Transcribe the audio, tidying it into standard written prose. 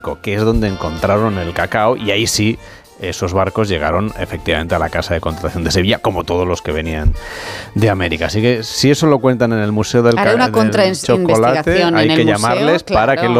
que es donde encontraron el cacao, y ahí sí esos barcos llegaron efectivamente a la casa de contratación de Sevilla, como todos los que venían de América. Así que si eso lo cuentan en el Museo del Chocolate, hay que llamarles para que